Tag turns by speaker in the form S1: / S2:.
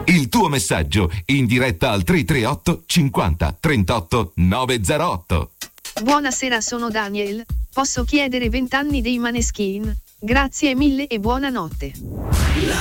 S1: Il tuo messaggio in diretta al 338 50 38 908.
S2: Buonasera, sono Daniel. Posso chiedere 20 anni dei Maneskin? Grazie mille e buonanotte.